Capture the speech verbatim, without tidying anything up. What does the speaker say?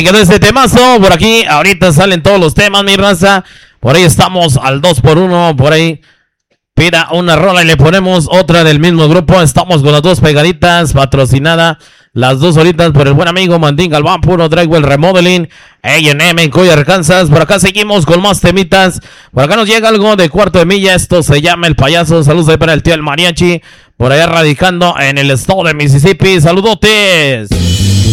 Ahí quedó este temazo. Por aquí, ahorita salen todos los temas, mi raza. Por ahí estamos al dos por uno. Por ahí pida una rola y le ponemos otra del mismo grupo. Estamos con las dos pegaditas, patrocinada las dos horitas por el buen amigo Mandín Galván, Puro Drywall Remodeling, A and M en Coy, Arkansas. Por acá seguimos con más temitas. Por acá nos llega algo de Cuarto de Milla. Esto se llama El Payaso. Saludos ahí para el tío El Mariachi, por allá radicando en el estado de Mississippi. Saludotes.